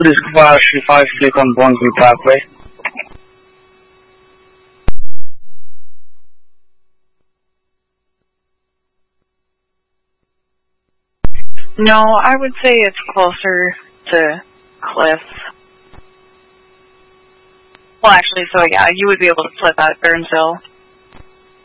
Discover 5 click on Boundary Parkway. No, I would say it's closer to Cliff. Well, actually, so yeah, you would be able to flip out Burnsville.